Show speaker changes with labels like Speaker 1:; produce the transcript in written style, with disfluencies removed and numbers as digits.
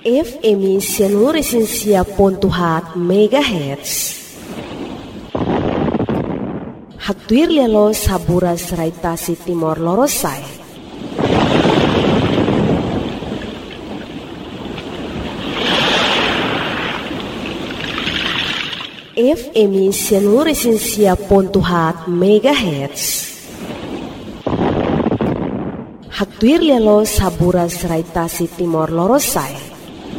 Speaker 1: FM Sianuresinsia Pontuhat Megahertz. Haktuir lelo saburas raitasi Timor Lorosai. FM Sianuresinsia Pontuhat Megahertz. Haktuir lelo saburas raitasi Timor Lorosai.